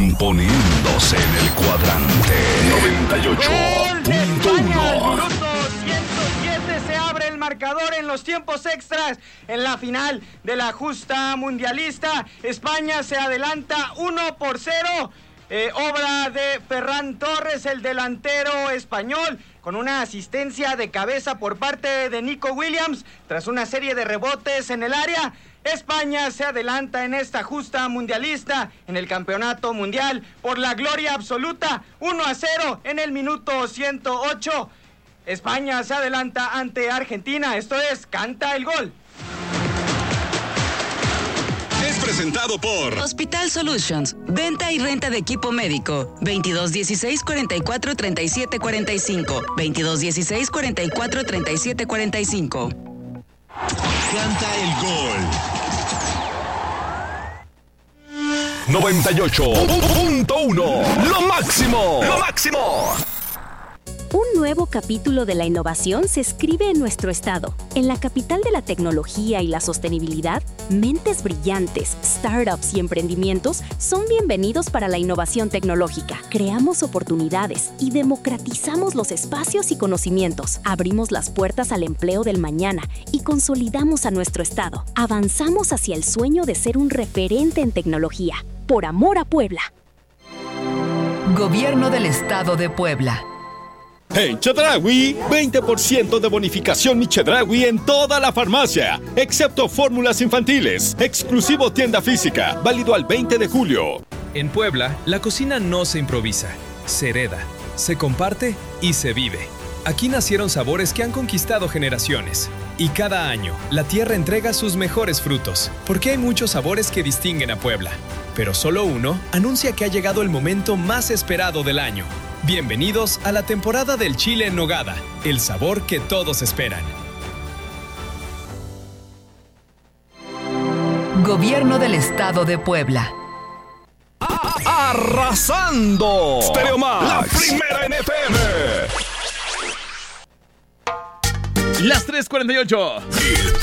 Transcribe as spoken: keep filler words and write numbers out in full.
Poniéndose en el cuadrante noventa y ocho punto uno. Minuto ciento siete se abre el marcador en los tiempos extras. En la final de la justa mundialista, España se adelanta uno por cero. Eh, obra de Ferran Torres, el delantero español, con una asistencia de cabeza por parte de Nico Williams. Tras una serie de rebotes en el área, España se adelanta en esta justa mundialista en el campeonato mundial por la gloria absoluta, uno a cero en el minuto ciento ocho. España se adelanta ante Argentina. Esto es Canta el Gol. Es presentado por Hospital Solutions, venta y renta de equipo médico. veintidós dieciséis cuarenta y cuatro treinta y siete cuarenta y cinco. veintidós dieciséis cuarenta y cuatro treinta y siete cuarenta y cinco. Canta el Gol. noventa y ocho punto uno. Lo máximo. Lo máximo. Un nuevo capítulo de la innovación se escribe en nuestro estado. En la capital de la tecnología y la sostenibilidad, mentes brillantes, startups y emprendimientos son bienvenidos para la innovación tecnológica. Creamos oportunidades y democratizamos los espacios y conocimientos. Abrimos las puertas al empleo del mañana y consolidamos a nuestro estado. Avanzamos hacia el sueño de ser un referente en tecnología. Por amor a Puebla. Gobierno del Estado de Puebla. En Chedraui, veinte por ciento de bonificación Mi Chedraui en toda la farmacia, excepto fórmulas infantiles. Exclusivo tienda física, válido al veinte de julio. En Puebla, la cocina no se improvisa, se hereda, se comparte y se vive. Aquí nacieron sabores que han conquistado generaciones. Y cada año, la tierra entrega sus mejores frutos, porque hay muchos sabores que distinguen a Puebla. Pero solo uno anuncia que ha llegado el momento más esperado del año. Bienvenidos a la temporada del chile en nogada, el sabor que todos esperan. Gobierno del Estado de Puebla. Arrasando. Stereo Max, la primera en F M. Las tres cuarenta y ocho.